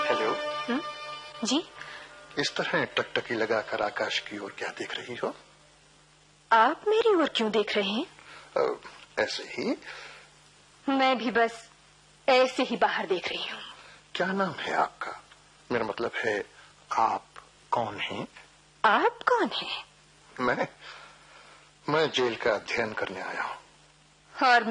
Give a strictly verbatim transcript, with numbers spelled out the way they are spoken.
Hello. हुँ? जी। इस तरह टकटकी लगाकर आकाश की ओर क्या देख रही हो? आप मेरी ओर क्यों देख रहे हैं? आ, ऐसे ही। मैं भी बस ऐसे ही बाहर देख रही हूँ। क्या नाम है आपका? मेरा मतलब है आप कौन हैं? आप कौन हैं? मैं मैं जेल का अध्ययन करने आया हूँ। और